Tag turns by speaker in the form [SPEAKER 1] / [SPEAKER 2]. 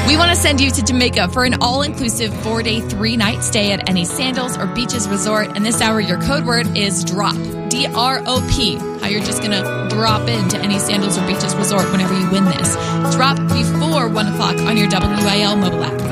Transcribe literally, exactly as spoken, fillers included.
[SPEAKER 1] We want to send you to Jamaica for an all-inclusive four-day, three-night stay at any Sandals or Beaches resort. And this hour, your code word is DROP. D R O P. How you're just going to drop into any Sandals or Beaches resort whenever you win this. Drop before one o'clock on your W I L mobile app.